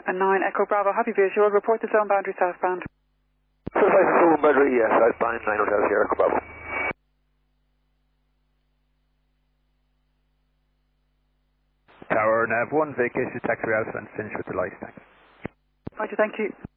9 Echo Bravo, happy visual, report the zone boundary southbound. Certified zone boundary, yes, southbound, 9 Hotel Sierra Echo Bravo. Tower Nav 1, vacation taxi out and finish with the lights, thanks. Roger, thank you.